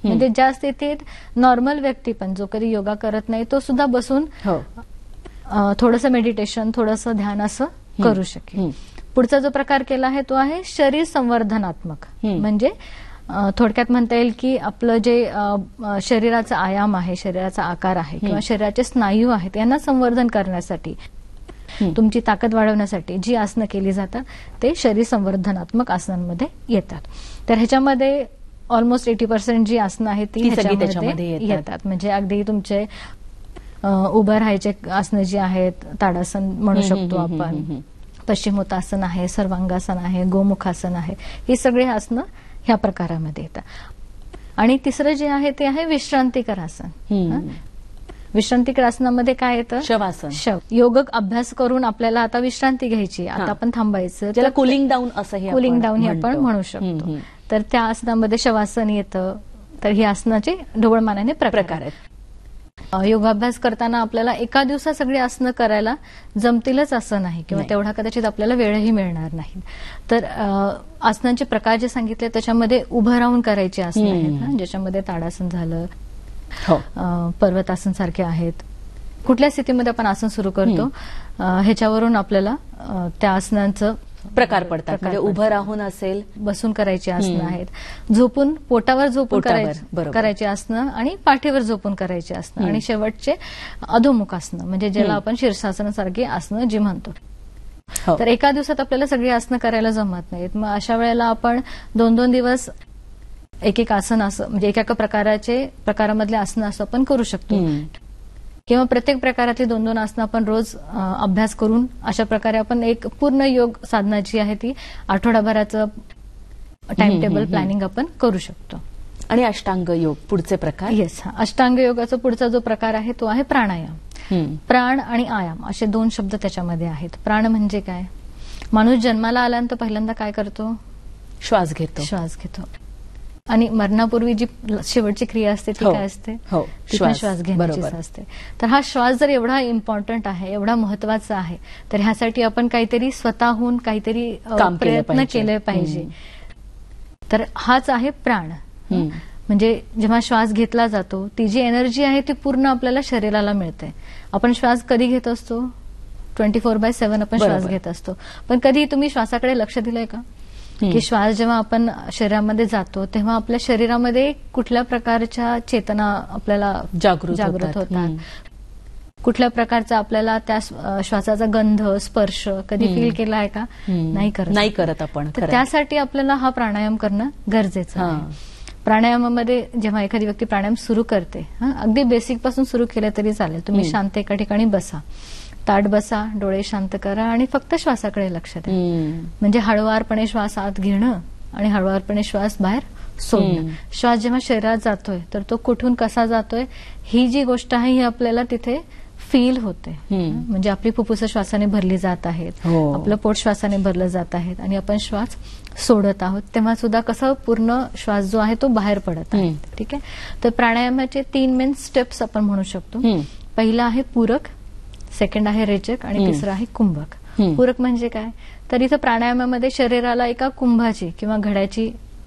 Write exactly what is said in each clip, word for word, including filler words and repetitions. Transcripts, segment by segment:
म्हणजे ज्या स्थितीत नॉर्मल व्यक्ती पण जो कधी योगा करत नाही तो सुद्धा बसून थोडंसं मेडिटेशन थोडंसं ध्यान असं करू शकेल. पुढचा जो प्रकार केला आहे तो आहे शरीर संवर्धनात्मक. म्हणजे थोडक्यात म्हणता येईल की आपलं जे शरीराचा आयाम आहे, शरीराचा आकार आहे किंवा शरीराचे स्नायू आहेत यांना संवर्धन करण्यासाठी, तुमची ताकद वाढवण्यासाठी जी आसनं केली जातात ते शरीर संवर्धनात्मक आसनांमध्ये येतात. तर ह्याच्यामध्ये ऑलमोस्ट एटी पर्सेंट जी आसनं आहेत ती ह्याच्यामध्ये येतात. म्हणजे अगदी तुमचे उभं राहायचे आसनं जी आहेत, ताडासन म्हणू शकतो आपण, पश्चिमोत्तासन आहे, सर्वांगासन आहे, गोमुखासन आहे, ही सगळी आसनं ह्या प्रकारामध्ये येतात. आणि तिसरं जे आहे ते आहे विश्रांतीकर आसन. विश्रांतीकर आसनामध्ये काय येतं? शवासन. शव योग अभ्यास करून आपल्याला आता विश्रांती घ्यायची, आता आपण थांबायचं, ज्याला कुलिंग डाऊन असं कुलिंग डाऊन हे आपण म्हणू शकतो. तर त्या आसनामध्ये शवासन येतं. तर ही आसनाचे ढोबळमानाने प्रकार आहेत. योगाभ्यास करताना आपल्याला एका दिवसात सगळी आसनं करायला जमतीलच असं नाही किंवा तेवढा कदाचित आपल्याला वेळही मिळणार नाही. तर आसनांचे प्रकार जे सांगितले त्याच्यामध्ये उभं राहून करायची आसनं आहेत, ज्याच्यामध्ये ताडासन झालं, पर्वतासन सारखे आहेत. कुठल्या स्थितीमध्ये आपण आसन सुरू करतो ह्याच्यावरून आपल्याला त्या आसनांचं प्रकार पडतात. म्हणजे उभं राहून असेल, बसून करायची आसनं आहेत, झोपून पोटावर झोपून करायची आसनं आणि पाठीवर झोपून करायची आसनं, आणि शेवटचे अधोमुख आसनं म्हणजे ज्याला आपण शीर्षासनासारखी आसनं जी म्हणतो. तर एका दिवसात आपल्याला सगळी आसनं करायला जमत नाहीत. मग अशा वेळेला आपण दोन दोन दिवस एक एक आसन असं म्हणजे एका एका प्रकाराचे प्रकारामधले आसनं असं आपण करू शकतो, किंवा प्रत्येक प्रकारातली दोन दोन आसनं आपण रोज अभ्यास करून अशा प्रकारे आपण एक पूर्ण योग साधना जी आहे ती आठवडाभराचं टाइम टेबल प्लॅनिंग आपण करू शकतो. आणि अष्टांग योग पुढचे प्रकार? येस, अष्टांग योगाचा पुढचा जो प्रकार आहे तो आहे प्राणायाम. प्राण आणि आयाम असे दोन शब्द त्याच्यामध्ये आहेत. प्राण म्हणजे काय? माणूस जन्माला आल्यानंतर पहिल्यांदा काय करतो? श्वास घेतो. श्वास घेतो. आणि मरणापूर्वी जी शेवटची क्रिया असते ती काय असते? श्वास घेण्याची असते. तर हा श्वास जर एवढा इम्पॉर्टंट आहे, एवढा महत्वाचा आहे, तर ह्यासाठी आपण काहीतरी स्वतःहून काहीतरी प्रयत्न केले पाहिजे. तर हाच आहे प्राण. म्हणजे जेव्हा श्वास घेतला जातो ती जी एनर्जी आहे ती पूर्ण आपल्याला शरीराला मिळते. आपण श्वास कधी घेत असतो? ट्वेंटी फोर बाय सेव्हन आपण श्वास घेत असतो. पण कधी तुम्ही श्वासाकडे लक्ष दिलंय का? की श्वास जेव्हा आपण शरीरामध्ये जातो तेव्हा आपल्या शरीरामध्ये कुठल्या प्रकारच्या चेतना आपल्याला जागृत होतात, कुठल्या प्रकारचा आपल्याला त्या श्वासाचा गंध स्पर्श कधी फील केला आहे का? नाही करत नाही करत आपण. तर त्यासाठी आपल्याला हा प्राणायाम करणं गरजेचं आहे. प्राणायामामध्ये जेव्हा एखादी व्यक्ती प्राणायाम सुरू करते, अगदी बेसिक पासून सुरू केलं तरी चालेल. तुम्ही शांत एका ठिकाणी बसा, ताट बसा, डोळे शांत करा आणि फक्त श्वासाकडे लक्ष द्या. म्हणजे हळुवारपणे श्वास आत घेणं आणि हळुवारपणे श्वास बाहेर सोडणं. श्वास जेव्हा शरीरात जातोय तर तो कुठून कसा जातोय ही जी गोष्ट आहे ही आपल्याला तिथे फील होते. म्हणजे आपली फुफ्फुसं श्वासाने भरली जात आहेत, आपलं पोट श्वासाने भरलं जात आहेत आणि आपण श्वास सोडत आहोत तेव्हा सुद्धा कसं पूर्ण श्वास जो आहे तो बाहेर पडत आहे. ठीक आहे. तर प्राणायामाचे तीन मेन स्टेप्स आपण म्हणू शकतो. पहिला आहे पूरक, सेकंड आहे रेचक आणि तिसरं आहे कुंभक. पूरक म्हणजे काय? तर इथं प्राणायामामध्ये शरीराला एका कुंभाची किंवा घड्याची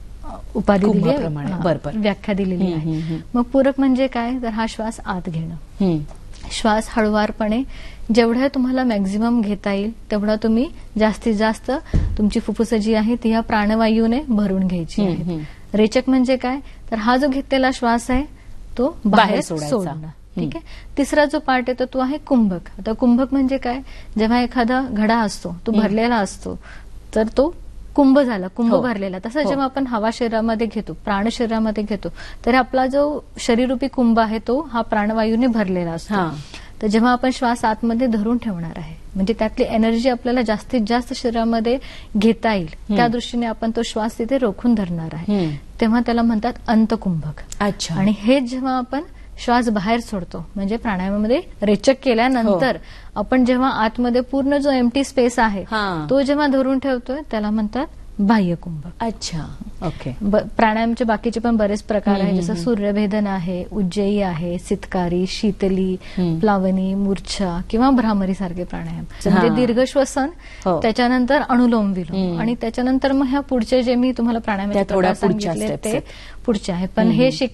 उपाधी दिली आहे, व्याख्या दिलेली आहे. मग पूरक म्हणजे काय? तर हा श्वास आत घेणं. श्वास हळुवारपणे जेवढं तुम्हाला मॅक्झिमम घेता येईल तेवढा तुम्ही जास्तीत जास्त तुमची फुफ्फुसं जी आहे ती या प्राणवायूने भरून घ्यायची आहे. रेचक म्हणजे काय? तर हा जो घेतलेला श्वास आहे तो बाहेर सोडणं. ठीक आहे. तिसरा जो पार्ट येतो तो आहे कुंभक. आता कुंभक म्हणजे काय? जेव्हा एखादा घडा असतो तो भरलेला असतो तर तो कुंभ झाला, कुंभ भरलेला. तसं जेव्हा आपण हवा शरीरामध्ये घेतो, प्राण शरीरामध्ये घेतो, तर आपला जो शरीररूपी कुंभ आहे तो हा प्राणवायूने भरलेला असतो. तर जेव्हा आपण श्वास आतमध्ये धरून ठेवणार आहे म्हणजे त्यातली एनर्जी आपल्याला जास्तीत जास्त शरीरामध्ये घेता येईल त्या दृष्टीने आपण तो श्वास तिथे रोखून धरणार आहे, तेव्हा त्याला म्हणतात अंतकुंभक. अच्छा. आणि हेच जेव्हा आपण श्वास बाहेर सोडतो म्हणजे प्राणायामामध्ये रेचक केल्यानंतर आपण जेव्हा आतमध्ये पूर्ण जो एम्प्टी स्पेस आहे तो जेव्हा धरून ठेवतोय त्याला म्हणतात बाह्य कुंभक. अच्छा. ओके. प्राणायामचे बाकीचे पण बरेच प्रकार आहेत, जसं सूर्यभेदन आहे, उज्जयी आहे, सितकारी, शीतली, प्लावनी, मूर्छा किंवा भ्रामरी सारखे प्राणायाम. म्हणजे दीर्घ श्वसन, त्याच्यानंतर अनुलोम विलोम आणि त्याच्यानंतर मग ह्या पुढचे जे मी तुम्हाला प्राणायाम सांगितले ते पुढचे आहे. पण हे